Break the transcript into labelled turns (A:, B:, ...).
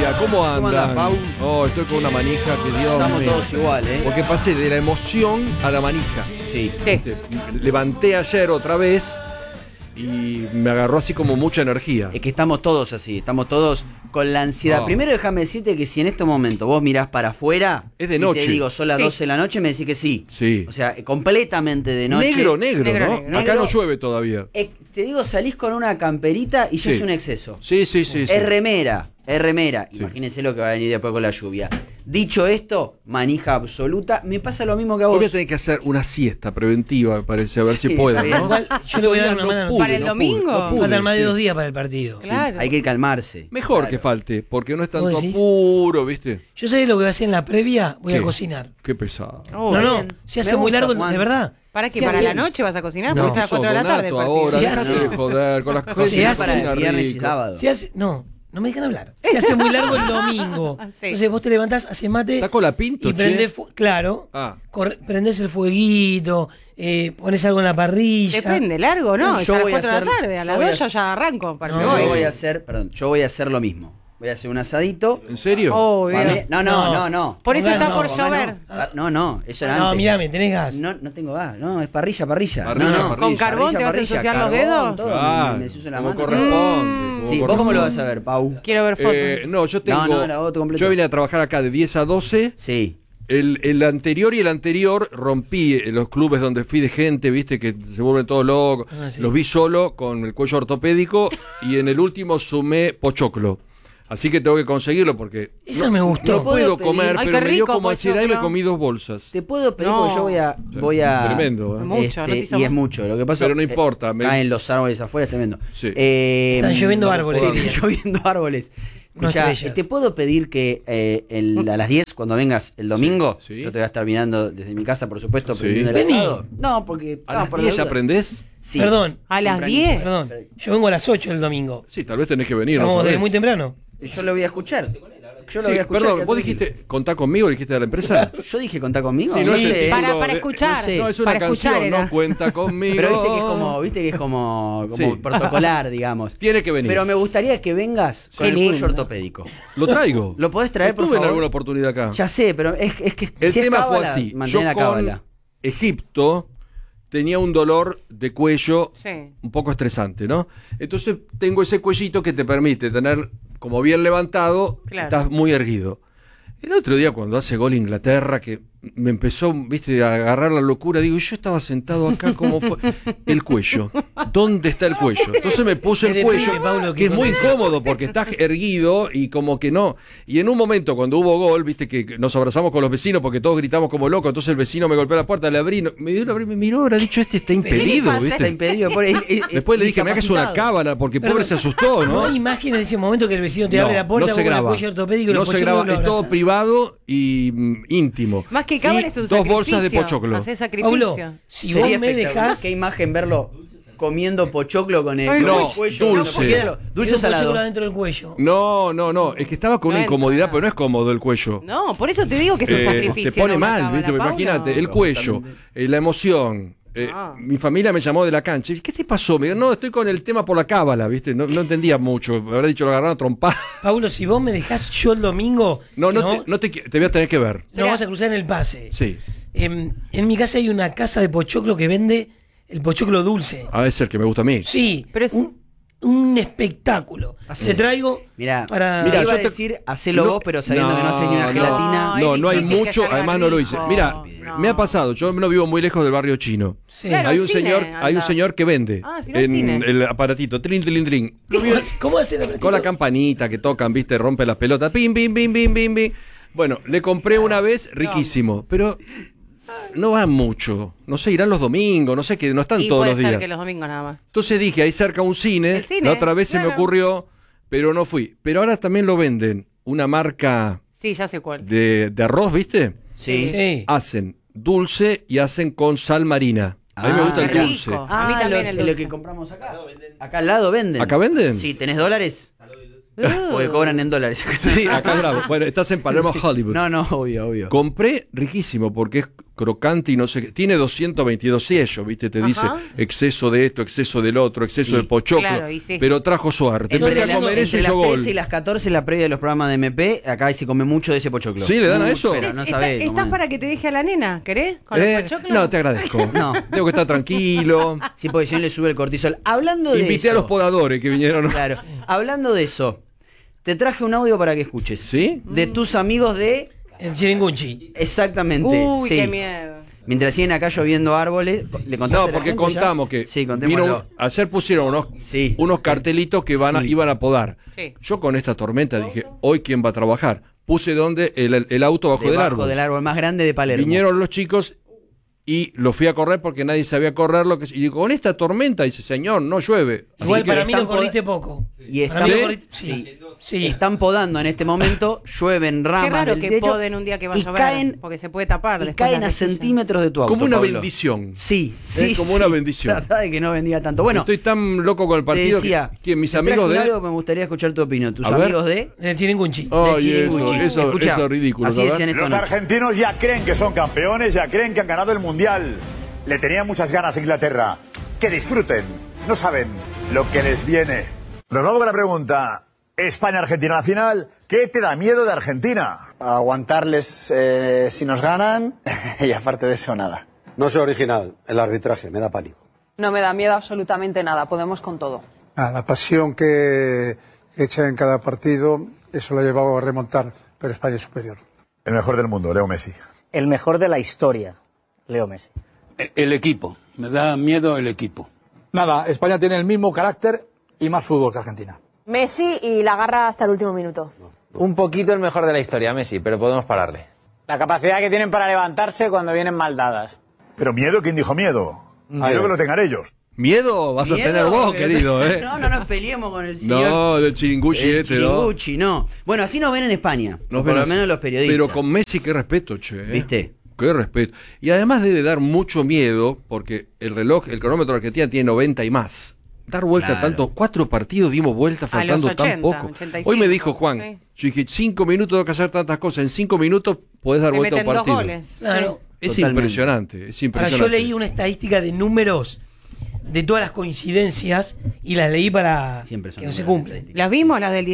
A: día, ¿cómo
B: ¿Cómo andás,
A: andan?
B: Pau?
A: Oh, estoy con una manija que Dios
B: Estamos
A: mío.
B: todos igual, ¿eh?
A: Porque pasé de la emoción a la manija.
B: Sí.
C: Sí.
A: Levanté ayer otra vez y me agarró así como mucha energía.
B: Es que estamos todos así, estamos todos con la ansiedad.
A: Oh.
B: Primero déjame decirte que si en este momento vos mirás para afuera
A: Es de
B: y
A: noche.
B: te digo, son las
C: Sí.
B: 12 de la noche, me decís que sí.
A: Sí.
B: O sea, completamente de noche.
A: Negro,
C: Negro,
A: ¿no?
C: negro.
A: Acá no llueve todavía.
B: Te digo, salís con una camperita y ya
A: Sí.
B: es un exceso.
A: Sí, sí, sí. sí.
B: Es remera, es remera.
A: Sí.
B: Imagínense lo que va a venir después con la lluvia. Dicho esto, manija absoluta. Me pasa lo mismo que a
A: Hoy
B: vos.
A: voy a tener que hacer una siesta preventiva, me parece, a ver
B: Sí,
A: si puedo, ¿no?
D: Igual, yo le voy a dar una mano.
A: pude,
C: ¿Para el domingo?
A: no pude,
D: Faltan más de
A: sí.
D: 2 días para el partido.
C: Claro.
B: Hay que calmarse.
A: Mejor
B: Claro.
A: que falte, porque no es tanto
D: ¿Vos decís?
A: apuro, ¿viste?
D: Yo sé lo que voy a hacer en la previa, voy
A: ¿Qué?
D: a cocinar.
A: Qué pesado.
C: Oh,
D: no,
C: bien.
D: se hace
B: Me
D: muy
B: gusta,
D: largo,
B: Juan.
D: de verdad.
C: ¿Para qué?
D: Se
C: ¿Para
D: hace-
C: la noche vas a cocinar?
D: No.
C: Porque es a las 4 de la tarde.
A: Donato
C: el partido.
A: ahora,
D: Se
A: déjate
D: hace-
A: de joder con las cosas.
D: Se hace-
B: para el viernes y
A: rico.
B: sábado.
D: Se hace, no me dejan hablar. Se hace muy largo el domingo.
C: Sí.
D: Entonces vos te levantás, haces mate
A: ¿Está con la pinto,
D: y prendés,
A: che?
D: claro,
A: Ah.
D: prendés el fueguito, pones algo en la parrilla.
C: Depende, largo, ¿no? Es
B: Yo
C: a las
B: voy a
C: 4 de la
B: hacer-
C: tarde. A
B: yo
C: las
B: voy a
C: 2 yo
B: hacer-
C: ya arranco. Para
D: No.
C: que
B: Yo
C: voy.
B: voy a hacer, yo voy a hacer lo mismo. Voy a hacer un asadito.
A: ¿En serio?
C: Oh, bien.
B: Fami- No.
C: Por eso
D: Con gas
C: está
D: no,
C: por
D: con
C: llover.
B: No, eso era
D: No,
B: antes.
D: mirame, tenés gas.
B: No tengo gas, no, es parrilla.
A: Parrilla,
B: No,
A: parrilla.
C: ¿Con carbón te vas a ensuciar los dedos?
B: todo,
A: Ah,
B: me ensucio la
A: como
B: mano.
A: corresponde.
B: Sí, ¿vos cómo lo vas a ver, Pau?
C: Quiero ver fotos.
A: No, yo tengo.
B: No, la voto completa.
A: Yo vine a trabajar acá de 10 a 12.
B: Sí.
A: El anterior y el anterior rompí los clubes donde fui de gente, viste, que se vuelven todos locos.
D: Ah, sí.
A: Los vi solo con el cuello ortopédico y en el último sumé pochoclo. Así que tengo que conseguirlo porque
D: Esa me gustó.
A: no puedo
B: pedir?
A: comer,
C: Ay,
A: pero
C: qué
A: me dio
C: rico
A: como ansiedad y me
C: pochoclo.
A: comí 2 bolsas.
B: Te puedo pedir
C: No.
B: porque yo voy a
A: Tremendo, ¿eh?
C: Mucho, no te hizo
B: y es
C: mal.
B: mucho. Lo que pasa
A: Pero no importa, me-
B: caen los árboles afuera, es tremendo.
A: Sí.
D: Están lloviendo árboles.
B: Sí, están lloviendo árboles.
D: No
B: Escuchá,
D: estrellas.
B: te puedo pedir que a las 10, cuando vengas el domingo,
A: Sí, sí.
B: yo te voy a estar mirando desde mi casa, por supuesto,
A: Sí.
B: prendiendo el
D: Vení.
B: asado. No, porque...
A: ¿A
B: no,
A: las
B: por
A: 10
B: la
A: ya
B: duda.
A: aprendés?
B: Sí.
D: Perdón,
C: ¿A las
B: tempranito.
C: 10?
D: perdón. Yo vengo a las 8 el domingo.
A: Sí, tal vez tenés que venir.
D: Estamos
A: ¿no
D: desde
A: sabés?
D: muy temprano.
B: Yo lo voy a escuchar. Yo lo
A: Sí,
B: voy a escuchar.
A: perdón,
B: quédate
A: vos
B: tranquilo.
A: dijiste, contá conmigo, dijiste de la empresa.
B: Yo dije contá conmigo.
A: Sí,
B: no
A: es el
B: sé.
C: Para
A: título de-
C: escuchar.
B: no sé.
A: No, es una
C: Para escuchar
A: canción,
C: era.
A: ¿no? Cuenta conmigo.
B: Pero viste que es como
A: Sí.
B: protocolar, digamos.
A: Tiene que venir.
B: Pero me gustaría que vengas con
C: Qué
B: el cuello
C: lindo.
B: ortopédico.
A: Lo traigo.
B: ¿Lo podés traer, por
A: Estuve en
B: favor?
A: alguna oportunidad acá.
B: Ya sé, pero es que
A: El
B: si es
A: tema fue
B: cábala,
A: así. Yo
B: mantén la
A: con
B: cábala.
A: Egipto tenía un dolor de cuello
C: Sí.
A: un poco estresante, ¿no? Entonces tengo ese cuellito que te permite tener como bien levantado,
C: Claro.
A: estás muy erguido. El otro día cuando hace gol Inglaterra, que me empezó, viste, a agarrar la locura, digo, yo estaba sentado acá, ¿cómo fue? El cuello. ¿Dónde está el cuello? Entonces me puse
D: Me
A: el cuello,
D: deprime, Paulo,
A: que es muy
D: condición.
A: incómodo porque estás erguido y como que no. Y en un momento cuando hubo gol, viste, que nos abrazamos con los vecinos porque todos gritamos como locos, entonces el vecino me golpeó la puerta, le abrí, me dio la abrí, me miró, habrá dicho, este está impedido,
C: pasa?
A: ¿viste?
B: Está impedido.
A: Después le dije, mirá que es una
B: discapacitado.
A: cábala, porque pobre
D: Perdón,
A: se asustó,
D: ¿No
A: ¿no?
D: hay imagen en ese momento que el vecino te
A: No,
D: abre la puerta
A: no se
D: con el
A: graba.
D: cuello ortopédico y
A: No
D: los
A: se
D: pochoclos
A: graba,
D: lo
A: es todo
D: abrazás?
A: privado y íntimo.
C: Más que cábala es un
A: 2
C: sacrificio.
A: bolsas de pochoclo.
C: Hacer sacrificio.
D: Paulo, si vos
B: Sería
D: me
B: espectacular.
D: dejás...
B: Qué imagen verlo comiendo pochoclo con el,
C: Ay,
B: con el
C: no,
B: cuello.
A: dulce.
B: ¿Por qué? Dulce o
D: un
B: salado.
D: pochoclo adentro del cuello.
A: No, es que estaba con una
C: No entra.
A: incomodidad, pero no es cómodo el cuello.
C: No, por eso te digo que es un sacrificio.
A: Te pone
C: no una
A: mal,
C: cábala,
A: ¿viste?
C: Paulo.
A: Imagínate, el cuello, la emoción.
C: Ah.
A: Mi familia me llamó de la cancha. ¿Qué te pasó? Me dijo, no, estoy con el tema por la cábala, ¿viste? No entendía mucho. Me habrá dicho, lo agarraron a trompar.
D: Paulo, si vos me dejás yo el domingo...
A: No,
D: que
A: te voy a tener que ver.
D: nos vamos a cruzar en el pase.
A: Sí.
D: En mi casa hay una casa de pochoclo que vende el pochoclo dulce.
A: Ah, es el que me gusta a mí.
D: Sí,
C: Pero es-
D: un espectáculo. Te traigo
B: Mirá,
D: para...
B: iba
A: yo
B: a
A: te-
B: decir, hacelo vos, pero sabiendo que no hace ni una gelatina.
C: No,
A: No,
C: es
A: no hay
C: difícil que
A: mucho,
C: salga
A: además no lo hice.
C: rico.
A: Mira,
C: No.
A: me ha pasado, yo no vivo muy lejos del barrio chino.
D: Sí.
C: Claro.
A: Hay un
C: cine,
A: señor,
C: anda.
A: hay un señor que vende
C: Ah, si no, al
A: en
C: cine.
A: el aparatito, trin, trin, trin.
D: ¿Cómo hace la
A: Con la campanita que tocan, viste, rompe las pelotas, pim, pim, pim, pim, pim, pim. Bueno, le compré una vez, riquísimo, pero no van mucho. No sé, irán los domingos, no sé, que no están
C: Y
A: todos
C: puede
A: los
C: ser
A: días.
C: que los domingos nada más.
A: Entonces dije, ahí cerca un cine,
C: El cine,
A: la otra vez se me
C: claro.
A: ocurrió, pero no fui. Pero ahora también lo venden, una marca
C: Sí, ya sé cuál.
A: de arroz, ¿viste?
B: Sí.
D: Sí.
A: Hacen dulce y hacen con sal marina. A mí me gusta el
C: qué
A: dulce.
C: rico. A mí también el
B: lo
C: dulce.
B: que compramos acá. Acá al lado venden.
A: ¿Acá venden?
B: Sí, ¿tenés dólares? Porque cobran en dólares.
A: Sí, acá bravo. Bueno, estás en Palermo, Hollywood.
B: No, obvio.
A: Compré riquísimo porque es crocante y no sé qué. Tiene 222 sellos, ¿viste? Te dice
C: Ajá.
A: exceso de esto, exceso del otro, exceso
B: Sí,
A: de pochoclo.
C: claro, y sí.
A: Pero trajo suerte.
D: Entonces,
A: Empecé a comer eso y
B: entre
A: yo
B: las
A: gol.
B: 13 y las 14, la previa de los programas de MP, acá se come mucho de ese pochoclo.
A: ¿Sí, le dan a eso?
B: Pero no
C: Está-
B: sabés.
C: ¿Estás
B: cómo-
C: para que te deje a la nena? ¿Querés? ¿Con los pochoclos?
A: No, te agradezco.
B: No.
A: Tengo que estar tranquilo.
B: Sí, porque si no le sube el cortisol. Hablando de
A: Invité
B: eso.
A: a los podadores que vinieron.
B: Claro. Hablando de eso, te traje un audio para que escuches.
A: ¿Sí?
B: De tus amigos de...
D: El Chiringuchi.
B: Exactamente.
C: Uy,
B: sí.
C: qué miedo.
B: Mientras siguen acá lloviendo árboles, ¿le contaste a
A: No,
B: la
A: porque
B: gente ya?
A: contamos que
B: Sí, contémoslo.
A: ayer pusieron
B: Sí.
A: unos cartelitos que
B: Sí.
A: iban a podar.
C: Sí.
A: Yo con esta tormenta dije, hoy quién va a trabajar. Puse donde el auto bajo
B: Debajo
A: del árbol.
B: más grande de Palermo.
A: Vinieron los chicos y lo fui a correr porque nadie sabía correrlo. Y digo, con esta tormenta, dice, señor, no llueve.
D: Igual
B: que
D: para mí
B: están
D: lo corriste poco.
B: Y
D: Para mí
B: están-
D: lo corriste-
B: sí.
D: Sí.
B: Están podando en este momento, llueven ramas
C: Qué raro
B: del
C: que
B: techo
C: poden un día que va a
B: y
C: llover,
B: caen,
C: porque se puede tapar.
B: y
C: después
B: caen
C: las
B: a
C: rejillas.
B: centímetros de tu auto.
A: Como una
B: Pablo.
A: bendición.
B: Sí, sí.
A: como
B: sí.
A: una bendición.
B: Tratá de que no bendiga tanto. Bueno,
A: Estoy tan loco con el
B: te
A: partido
B: decía,
A: que mis
B: te traje
A: amigos
B: un
A: de...
B: audio, me gustaría escuchar tu opinión. Tus
A: A ver.
B: amigos de...
D: El Chiringuchi.
A: Ay,
B: de Chiringuchi.
A: eso es ridículo.
B: Así
A: ¿sabes?
B: decían esto.
E: Los
B: anoche.
E: argentinos ya creen que son campeones, ya creen que han ganado el Mundial. Le tenían muchas ganas a Inglaterra. Que disfruten. No saben lo que les viene. Nos vamos con la pregunta. España-Argentina en la final. ¿Qué te da miedo de Argentina?
F: Aguantarles si nos ganan y aparte de eso nada.
G: No soy original, el arbitraje, me da pánico.
H: No me da miedo absolutamente nada, podemos con todo.
I: La pasión que echa en cada partido, eso lo ha llevado a remontar, pero España es superior.
E: El mejor del mundo, Leo Messi.
J: El mejor de la historia, Leo Messi.
K: El equipo, me da miedo el equipo.
I: Nada, España tiene el mismo carácter y más fútbol que Argentina.
H: Messi y la garra hasta el último minuto.
J: Un poquito el mejor de la historia, Messi, pero podemos pararle. La capacidad que tienen para levantarse cuando vienen mal dadas.
E: Pero miedo, ¿quién dijo miedo? Miedo que lo tengan ellos.
A: Miedo vas a
B: ¿Miedo?
A: tener vos, querido, ¿eh?
B: No nos peleemos con el señor.
A: No, del Chiringuchi
B: El
A: este,
B: Chiringuchi, no. Bueno, así nos ven en España.
A: Nos
B: por
A: ven
B: lo
A: así.
B: menos los periodistas.
A: Pero con Messi, qué respeto, che.
B: ¿Viste?
A: Qué respeto. Y además debe dar mucho miedo, porque el reloj, el cronómetro de Argentina tiene 90 y más. Dar vuelta
B: Claro.
A: tanto, 4 partidos dimos vuelta
C: A
A: faltando
C: los
A: tan
C: 80,
A: poco.
C: 85,
A: Hoy me dijo Juan,
C: sí.
A: yo dije, 5 minutos tengo que hacer tantas cosas, en 5 minutos podés dar
C: Te
A: vuelta a un
C: meten 2
A: partido.
C: goles.
D: Claro.
A: Es
B: Totalmente.
A: impresionante, es
D: Ahora,
A: impresionante.
D: yo leí una estadística de números de todas las coincidencias y las leí para
B: Siempre son
D: que no se
B: números.
D: cumplen.
C: ¿Las vimos, las del